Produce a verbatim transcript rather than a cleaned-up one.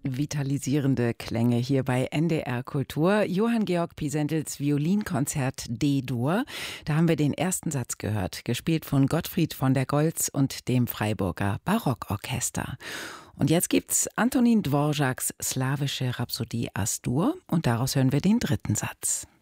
Vitalisierende Klänge hier bei N D R Kultur. Johann Georg Pisendels Violinkonzert D-Dur. Da haben wir den ersten Satz gehört, gespielt von Gottfried von der Goltz und dem Freiburger Barockorchester. Und jetzt gibt's Antonin Dvořáks slawische Rhapsodie As-Dur und daraus hören wir den dritten Satz.